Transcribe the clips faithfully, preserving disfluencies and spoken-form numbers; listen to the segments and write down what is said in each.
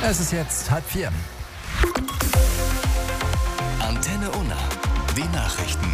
Es ist jetzt halb vier. Antenne Unna, die Nachrichten.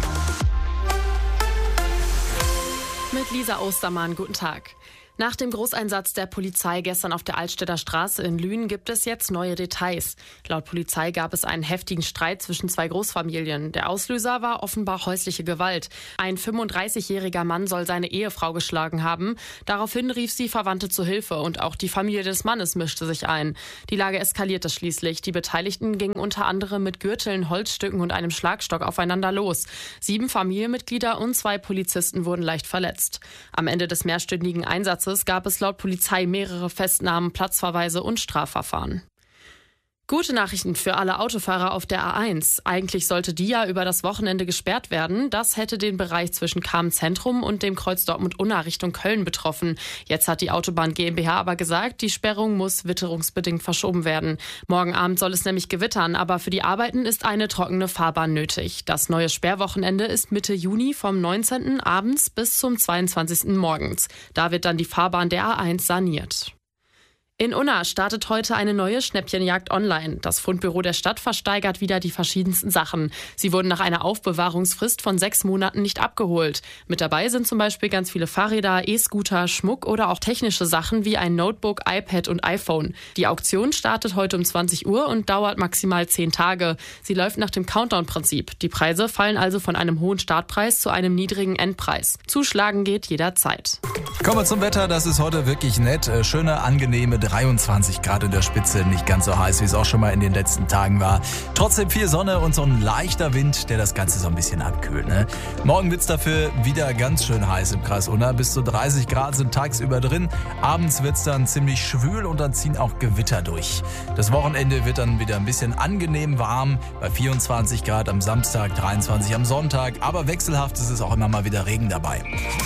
Mit Lisa Ostermann, guten Tag. Nach dem Großeinsatz der Polizei gestern auf der Altstädter Straße in Lünen gibt es jetzt neue Details. Laut Polizei gab es einen heftigen Streit zwischen zwei Großfamilien. Der Auslöser war offenbar häusliche Gewalt. Ein fünfunddreißigjähriger Mann soll seine Ehefrau geschlagen haben. Daraufhin rief sie Verwandte zu Hilfe und auch die Familie des Mannes mischte sich ein. Die Lage eskalierte schließlich. Die Beteiligten gingen unter anderem mit Gürteln, Holzstücken und einem Schlagstock aufeinander los. Sieben Familienmitglieder und zwei Polizisten wurden leicht verletzt. Am Ende des mehrstündigen Einsatzes gab es laut Polizei mehrere Festnahmen, Platzverweise und Strafverfahren. Gute Nachrichten für alle Autofahrer auf der A eins. Eigentlich sollte die ja über das Wochenende gesperrt werden. Das hätte den Bereich zwischen Cham-Zentrum und dem Kreuz Dortmund-Unna Richtung Köln betroffen. Jetzt hat die Autobahn GmbH aber gesagt, die Sperrung muss witterungsbedingt verschoben werden. Morgen Abend soll es nämlich gewittern, aber für die Arbeiten ist eine trockene Fahrbahn nötig. Das neue Sperrwochenende ist Mitte Juni vom neunzehnten abends bis zum zweiundzwanzigsten morgens. Da wird dann die Fahrbahn der A eins saniert. In Unna startet heute eine neue Schnäppchenjagd online. Das Fundbüro der Stadt versteigert wieder die verschiedensten Sachen. Sie wurden nach einer Aufbewahrungsfrist von sechs Monaten nicht abgeholt. Mit dabei sind zum Beispiel ganz viele Fahrräder, E-Scooter, Schmuck oder auch technische Sachen wie ein Notebook, iPad und iPhone. Die Auktion startet heute um zwanzig Uhr und dauert maximal zehn Tage. Sie läuft nach dem Countdown-Prinzip. Die Preise fallen also von einem hohen Startpreis zu einem niedrigen Endpreis. Zuschlagen geht jederzeit. Kommen wir zum Wetter. Das ist heute wirklich nett. Schöne, angenehme dreiundzwanzig Grad in der Spitze, nicht ganz so heiß, wie es auch schon mal in den letzten Tagen war. Trotzdem viel Sonne und so ein leichter Wind, der das Ganze so ein bisschen abkühlt. Ne? Morgen wird's dafür wieder ganz schön heiß im Kreis Unna. Bis zu dreißig Grad sind tagsüber drin. Abends wird's dann ziemlich schwül und dann ziehen auch Gewitter durch. Das Wochenende wird dann wieder ein bisschen angenehm warm. Bei vierundzwanzig Grad am Samstag, dreiundzwanzig am Sonntag. Aber wechselhaft ist es auch immer mal wieder Regen dabei.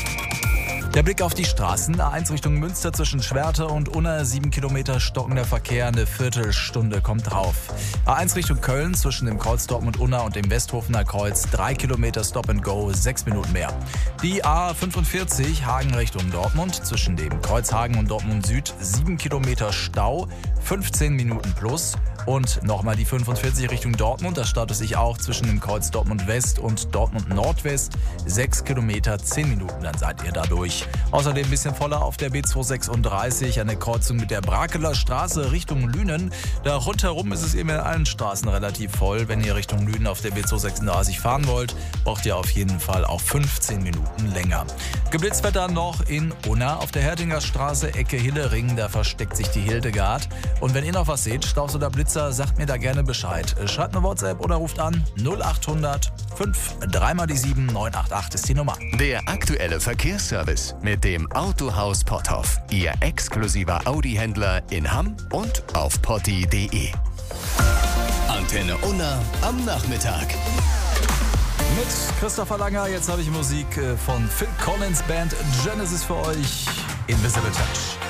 Der Blick auf die Straßen. A eins Richtung Münster zwischen Schwerte und Unna. Sieben Kilometer stockender Verkehr. Eine Viertelstunde kommt drauf. A eins Richtung Köln zwischen dem Kreuz Dortmund-Unna und dem Westhofener Kreuz. Drei Kilometer Stop and Go. Sechs Minuten mehr. Die A fünfundvierzig Hagen Richtung Dortmund zwischen dem Kreuz Hagen und Dortmund Süd. Sieben Kilometer Stau. fünfzehn Minuten plus. Und nochmal die fünfundvierzig Richtung Dortmund. Da staut es sich auch zwischen dem Kreuz Dortmund West und Dortmund Nordwest. Sechs Kilometer, zehn Minuten, dann seid ihr da durch. Außerdem ein bisschen voller auf der B zweihundertsechsunddreißig an der Kreuzung mit der Brakeler Straße Richtung Lünen. Da rundherum ist es eben in allen Straßen relativ voll. Wenn ihr Richtung Lünen auf der B zweihundertsechsunddreißig fahren wollt, braucht ihr auf jeden Fall auch fünfzehn Minuten länger. Geblitzt wird dann noch in Unna auf der Hertinger Straße, Ecke Hillering. Da versteckt sich die Hildegard. Und wenn ihr noch was seht, Staus oder Blitzer, sagt mir da gerne Bescheid. Schreibt eine WhatsApp oder ruft an null acht hundert fünf drei mal die sieben neun acht acht ist die Nummer. Der aktuelle Verkehrsservice mit dem Autohaus Potthoff. Ihr exklusiver Audi-Händler in Hamm und auf potti punkt de. Antenne Unna am Nachmittag. Mit Christopher Langer, jetzt habe ich Musik von Phil Collins Band Genesis für euch. Invisible Touch.